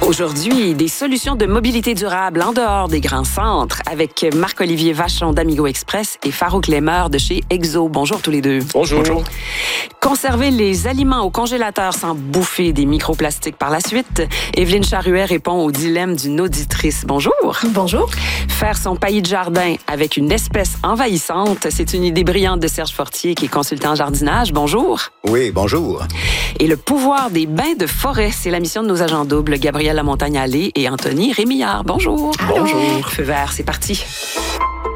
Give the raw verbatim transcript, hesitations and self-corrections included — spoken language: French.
Aujourd'hui, des solutions de mobilité durable en dehors des grands centres avec Marc-Olivier Vachon d'Amigo Express et Farouk Lemeur de chez Exo. Bonjour tous les deux. Bonjour. Bonjour. Conserver les aliments au congélateur sans bouffer des microplastiques par la suite. Evelyne Charuet répond au dilemme d'une auditrice. Bonjour. Bonjour. Faire son paillis de jardin avec une espèce envahissante, c'est une idée brillante de Serge Fortier qui est consultant en jardinage. Bonjour. Oui, bonjour. Et le pouvoir des bains de forêt, c'est la mission de nos agents doubles, Gabriel Lamontagne-Allé et Anthony Rémillard. Bonjour. Bonjour. Feu vert, c'est parti.